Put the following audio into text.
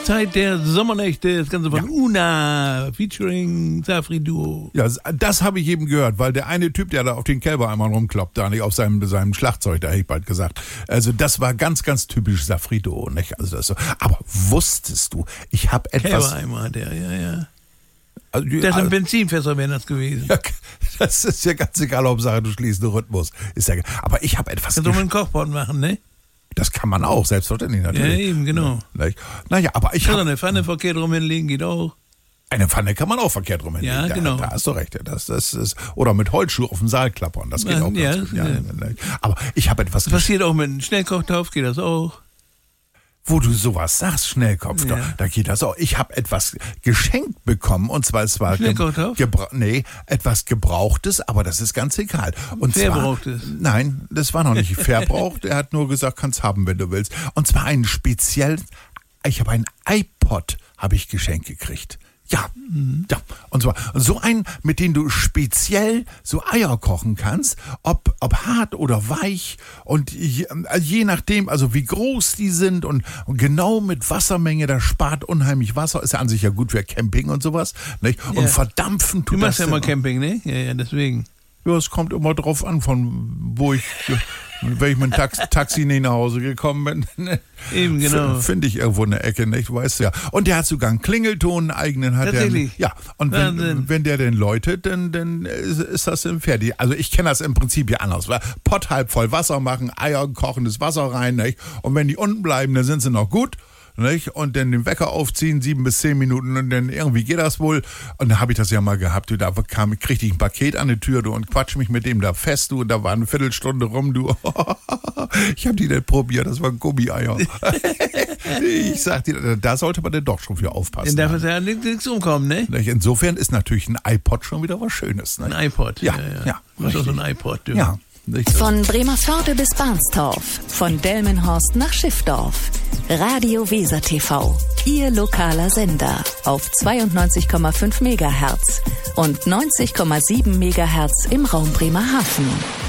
Zeit der Sommernächte, das Ganze von Una, featuring Safri Duo. Ja, das habe ich eben gehört, weil der eine Typ, der da auf den Kälber einmal rumkloppt, da nicht auf seinem Schlagzeug, da hätte ich bald gesagt. Also das war ganz, ganz typisch Safri Duo, nicht? Also das so. Aber wusstest du, ich habe etwas... Kälber einmal, ja. Also, Das sind Benzinfässer wären das gewesen. Ja, das ist ja ganz egal, Hauptsache du schließt den Rhythmus. Ist ja, aber ich habe etwas... Kannst du mit dem Kochpot machen, ne? Das kann man auch, selbstverständlich natürlich. Ja, eben, genau. Naja, aber ich habe... eine Pfanne verkehrt rum hinlegen geht auch. Eine Pfanne kann man auch verkehrt rum hinlegen. Ja, genau. Da hast du recht. Das ist, oder mit Holzschuh auf dem Saal klappern, das geht auch ganz gut. Ja. Aber ich habe etwas... Das passiert auch mit einem Schnellkochtopf, geht das auch. Wo du sowas sagst, Schnellkopf, da geht das auch. Ich habe etwas geschenkt bekommen, und zwar es war etwas Gebrauchtes, aber das ist ganz egal. Und Verbrauchtes? Nein, das war noch nicht verbraucht. Er hat nur gesagt, kannst haben, wenn du willst. Und zwar ich habe ein iPod, habe ich geschenkt gekriegt. Ja. Und zwar so einen, mit dem du speziell so Eier kochen kannst, ob hart oder weich, und je nachdem, also wie groß die sind und genau mit Wassermenge, das spart unheimlich Wasser, ist ja an sich ja gut für Camping und sowas, nicht? Und verdampfen tut das. Du machst ja immer Camping, ne? Ja, deswegen. Ja, es kommt immer drauf an, wenn ich mit dem Taxi nicht nach Hause gekommen bin. Eben, genau. Finde ich irgendwo eine Ecke, nicht? Weißt du ja. Und der hat sogar einen Klingelton, einen eigenen hat er. Tatsächlich? Ja. Und wenn der denn läutet, dann ist das dann fertig. Also ich kenne das im Prinzip ja anders. Pott halb voll Wasser machen, Eier, kochendes Wasser rein, nicht? Und wenn die unten bleiben, dann sind sie noch gut. Nicht? Und dann den Wecker aufziehen, 7 bis 10 Minuten, und dann irgendwie geht das wohl. Und dann habe ich das ja mal gehabt, da kriegte ich ein Paket an die Tür, und quatsch mich mit dem da fest, und da war eine Viertelstunde rum, Ich habe die nicht probiert, das waren Gummieier. Ich sag dir, da sollte man denn doch schon für aufpassen. Dann darf es ja nichts umkommen, ne? Insofern ist natürlich ein iPod schon wieder was Schönes. Ne? Ein iPod, ja. Was ist so ein iPod, du? Ja. Von Bremerförde bis Barnstorf, von Delmenhorst nach Schiffdorf. Radio Weser TV, Ihr lokaler Sender auf 92,5 MHz und 90,7 MHz im Raum Bremerhaven.